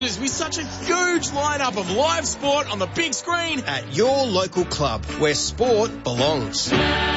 With such a huge lineup of live sport on the big screen at your local club where sport belongs.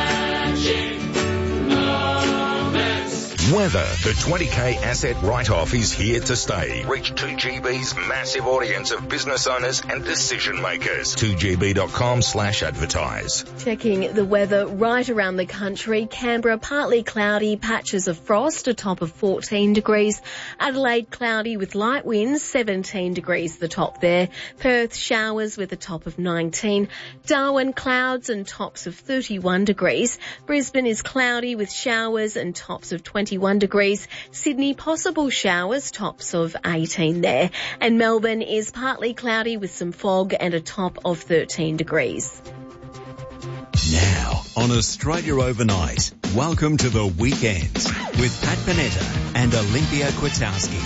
Weather. The 20K asset write-off is here to stay. Reach 2GB's massive audience of business owners and decision makers. 2GB.com/advertise. Checking the weather right around the country. Canberra, partly cloudy, patches of frost, a top of 14 degrees. Adelaide, cloudy with light winds, 17 degrees the top there. Perth, showers with a top of 19. Darwin, clouds and tops of 31 degrees. Brisbane is cloudy with showers and tops of 21 degrees. Sydney, possible showers, tops of 18 there. And Melbourne is partly cloudy with some fog and a top of 13 degrees. Now on Australia Overnight, welcome to the weekend with Pat Panetta and Olympia Kwiatkowski.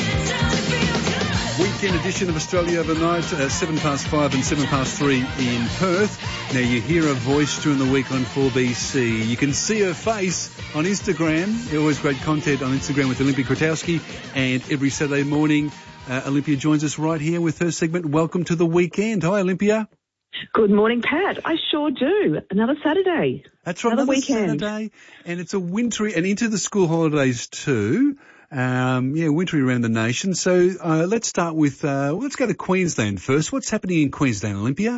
Weekend edition of Australia Overnight, 5:07 and 3:07 in Perth. Now you hear a voice during the week on 4BC. You can see her face on Instagram. Always great content on Instagram with Olympia Kwiatkowski. And every Saturday morning, Olympia joins us right here with her segment, Welcome to the Weekend. Hi, Olympia. Good morning, Pat. I sure do. Another Saturday. That's right, another weekend. Saturday. And it's a wintry, and into the school holidays too. Wintry around the nation. So let's start with, let's go to Queensland first. What's happening in Queensland, Olympia?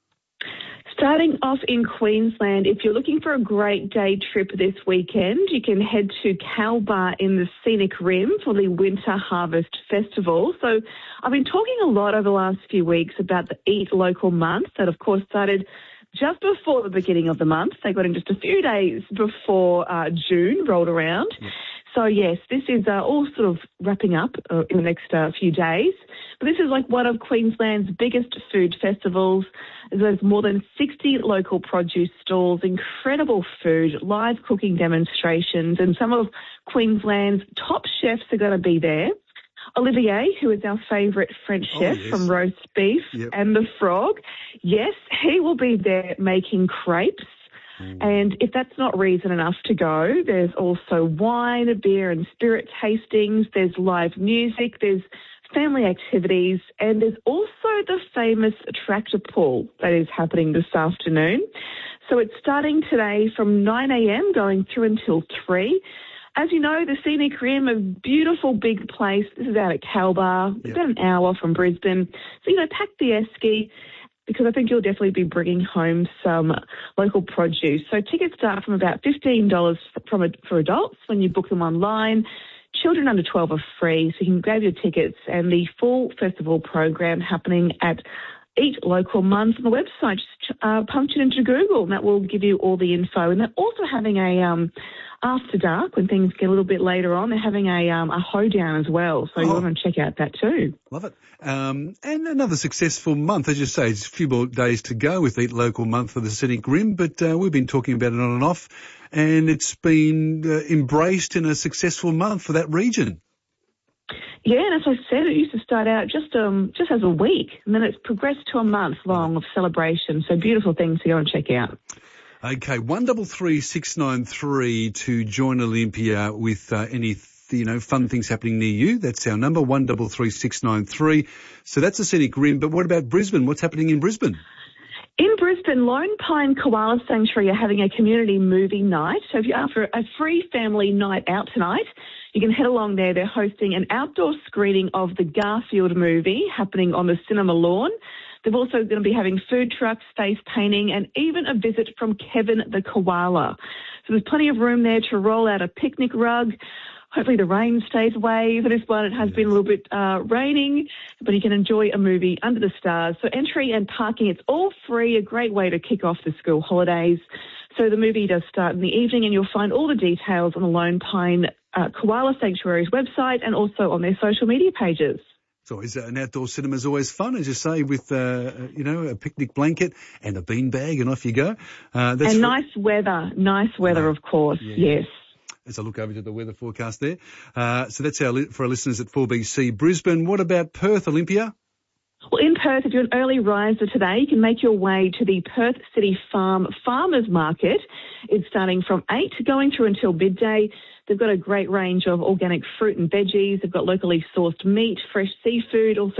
Starting off in Queensland, if you're looking for a great day trip this weekend, you can head to Kalbar in the Scenic Rim for the Winter Harvest Festival. So I've been talking a lot over the last few weeks about the Eat Local month that, of course, started just before the beginning of the month. They got in just a few days before June rolled around. Yeah. So, yes, this is all sort of wrapping up in the next few days. But this is like one of Queensland's biggest food festivals. There's more than 60 local produce stalls, incredible food, live cooking demonstrations, and some of Queensland's top chefs are going to be there. Olivier, who is our favourite French chef from Roast Beef and The Frog, yes, he will be there making crepes. And if that's not reason enough to go, there's also wine, beer and spirit tastings, there's live music, there's family activities, and there's also the famous tractor pull that is happening this afternoon. So it's starting today from 9 a.m. going through until 3. As you know, the Scenic Rim, a beautiful big place. This is out at Kalbar, about an hour from Brisbane. So, pack the esky, because I think you'll definitely be bringing home some local produce. So tickets start from about $15 for adults when you book them online. Children under 12 are free, so you can grab your tickets. And the full festival program happening at Eat Local Month on the website. Just punch it into Google, and that will give you all the info. And they're also having a after dark, when things get a little bit later on, they're having a hoedown as well. So you want to check out that too. Love it. And another successful month, as you say, it's a few more days to go with Eat Local Month for the Scenic Rim, but we've been talking about it on and off, and it's been embraced in a successful month for that region. Yeah, and as I said, it used to start out just as a week, and then it's progressed to a month long of celebration. So beautiful things to go and check out. Okay, 133-693 to join Olympia with any fun things happening near you. That's our number, 133-693. So that's the Scenic Rim. But what about Brisbane? What's happening in Brisbane? In Brisbane, Lone Pine Koala Sanctuary are having a community movie night. So if you're after a free family night out tonight, you can head along there. They're hosting an outdoor screening of the Garfield movie happening on the cinema lawn. They're also going to be having food trucks, face painting, and even a visit from Kevin the Koala. So there's plenty of room there to roll out a picnic rug. Hopefully the rain stays away for this one. It has been a little bit raining, but you can enjoy a movie under the stars. So entry and parking, it's all free, a great way to kick off the school holidays. So the movie does start in the evening, and you'll find all the details on the Lone Pine Koala Sanctuary's website and also on their social media pages. It's always an outdoor cinema is always fun, as you say, with a picnic blanket and a beanbag, and off you go. Nice weather, of course. Yes. As I look over to the weather forecast there, so that's for our listeners at 4BC Brisbane. What about Perth, Olympia? Well, in Perth, if you're an early riser today, you can make your way to the Perth City Farm Farmers Market. It's starting from 8, going through until midday. They've got a great range of organic fruit and veggies. They've got locally sourced meat, fresh seafood, also